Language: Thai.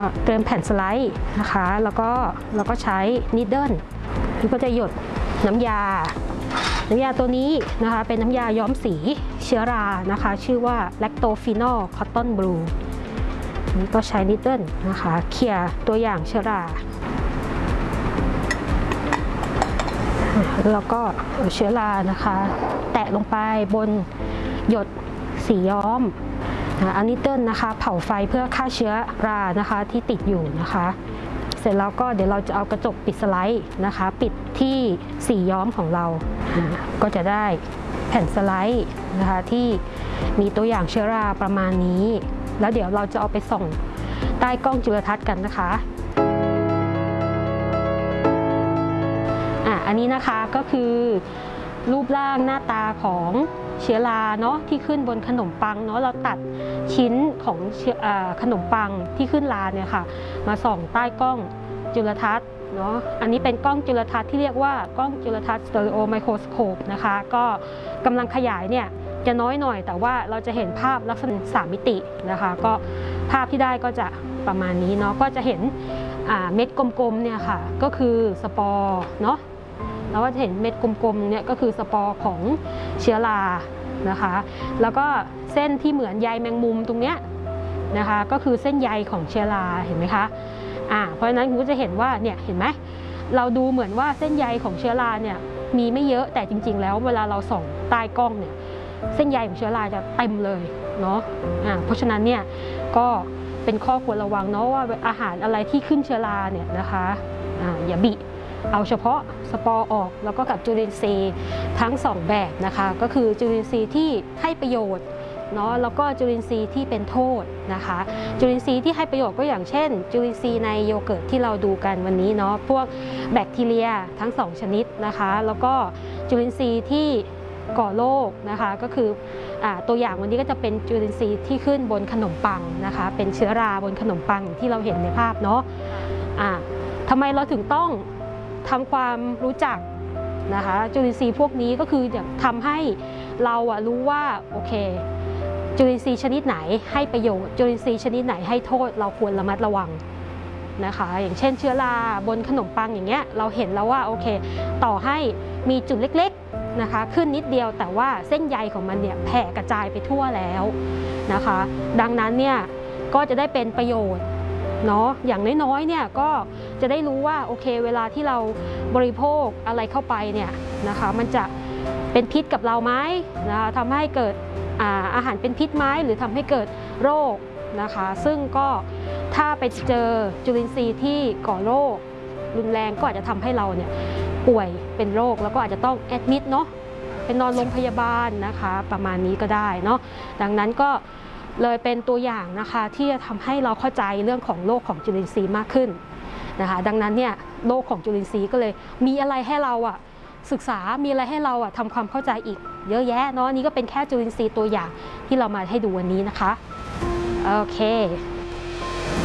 เตรียมแผ่นสไลด์นะคะแล้วก็ใช้นิดเดิลก็จะหยดน้ำยาตัวนี้นะคะเป็นน้ำยาย้อมสีเชื้อรานะคะชื่อว่า Lactophenol Cotton Blue นี่ก็ใช้นิดเดิลนะคะเคลียร์ตัวอย่างเชื้อราแล้วก็เชื้อรานะคะแตะลงไปบนหยดสีย้อมอันนิดเดิลนะคะเผาไฟเพื่อฆ่าเชื้อรานะคะที่ติดอยู่นะคะเสร็จแล้วก็เดี๋ยวเราจะเอากระจกปิดสไลด์นะคะปิดที่สีย้อมของเราก็จะได้แผ่นสไลด์นะคะที่มีตัวอย่างเชื้อราประมาณนี้แล้วเดี๋ยวเราจะเอาไปส่องใต้กล้องจุลทรรศน์กันนะคะอันนี้นะคะก็คือรูปร่างหน้าตาของเชื้อราเนาะที่ขึ้นบนขนมปังเนาะเราตัดชิ้นของขนมปังที่ขึ้นราเนี่ยค่ะมาส่องใต้กล้องจุลทรรศน์เนาะอันนี้เป็นกล้องจุลทรรศน์ที่เรียกว่ากล้องจุลทรรศน์สเตอริโอไมโครสโคปนะคะก็กำลังขยายเนี่ยจะน้อยหน่อยแต่ว่าเราจะเห็นภาพลักษณะ3 มิตินะคะก็ภาพที่ได้ก็จะประมาณนี้เนาะก็จะเห็นเม็ดกลมๆเนี่ยค่ะก็คือสปอร์เนาะแล้วก็จะเห็นเม็ดกลมๆเนี่ยก็คือสปอร์ของเชื้อรานะคะแล้วก็เส้นที่เหมือนใยแมงมุมตรงเนี้ยนะคะก็คือเส้นใยของเชื้อราเห็นไหมคะเพราะฉะนั้นคุณก็จะเห็นว่าเนี่ยเห็นไหมเราดูเหมือนว่าเส้นใยของเชื้อราเนี่ยมีไม่เยอะแต่จริงๆแล้วเวลาเราส่องใต้กล้องเนี่ยเส้นใยของเชื้อราจะเต็มเลยเนาะเพราะฉะนั้นเนี่ยก็เป็นข้อควรระวังเนาะว่าอาหารอะไรที่ขึ้นเชื้อราเนี่ยนะคะอย่าบิเอาเฉพาะสปอร์ออกแล้วก็กับจุลินทรีย์ทั้ง2แบบนะคะก็คือจุลินทรีย์ที่ให้ประโยชน์เนาะแล้วก็จุลินทรีย์ที่เป็นโทษนะคะจุลินทรีย์ที่ให้ประโยชน์ก็อย่างเช่นจุลินทรีย์ในโยเกิร์ตที่เราดูกันวันนี้เนาะพวกแบคทีเรียทั้ง2ชนิดนะคะแล้วก็จุลินทรีย์ที่ก่อโรคนะคะก็คือตัวอย่างวันนี้ก็จะเป็นจุลินทรีย์ที่ขึ้นบนขนมปังนะคะเป็นเชื้อราบนขนมปังที่เราเห็นในภาพเนาะทำไมเราถึงต้องทำความรู้จักนะคะจุลินทรีย์พวกนี้ก็คือจะทำให้เรารู้ว่าโอเคจุลินทรีย์ชนิดไหนให้ประโยชน์จุลินทรีย์ชนิดไหนให้โทษเราควรระมัดระวังนะคะอย่างเช่นเชื้อราบนขนมปังอย่างเงี้ยเราเห็นแล้วว่าโอเคต่อให้มีจุดเล็กๆนะคะขึ้นนิดเดียวแต่ว่าเส้นใยของมันเนี่ยแผ่กระจายไปทั่วแล้วนะคะดังนั้นเนี่ยก็จะได้เป็นประโยชน์เนาะอย่างน้อยๆเนี่ยก็จะได้รู้ว่าโอเคเวลาที่เราบริโภคอะไรเข้าไปเนี่ยนะคะมันจะเป็นพิษกับเราไหมนะคะทำให้เกิดอาหารเป็นพิษไหมหรือทำให้เกิดโรคนะคะซึ่งก็ถ้าไปเจอจุลินทรีย์ที่ก่อโรครุนแรงก็อาจจะทำให้เราเนี่ยป่วยเป็นโรคแล้วก็อาจจะต้องแอดมิดเนาะเป็นนอนโรงพยาบาลนะคะประมาณนี้ก็ได้เนาะดังนั้นก็เลยเป็นตัวอย่างนะคะที่จะทำให้เราเข้าใจเรื่องของโรคของจุลินทรีย์มากขึ้นนะคะดังนั้นเนี่ยโรคของจุลินทรีย์ก็เลยมีอะไรให้เราศึกษามีอะไรให้เราทำความเข้าใจอีกเยอะแยะเนาะนี่ก็เป็นแค่จุลินทรีย์ตัวอย่างที่เรามาให้ดูวันนี้นะคะโอเค